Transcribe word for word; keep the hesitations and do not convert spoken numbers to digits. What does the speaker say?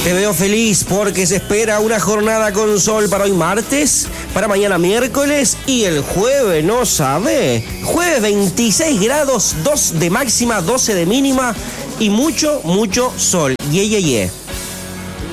Te veo feliz porque se espera una jornada con sol para hoy martes, para mañana miércoles y el jueves, ¿no sabe? Jueves veintiséis grados, dos de máxima, doce de mínima y mucho, mucho sol. Ye, ye, ye.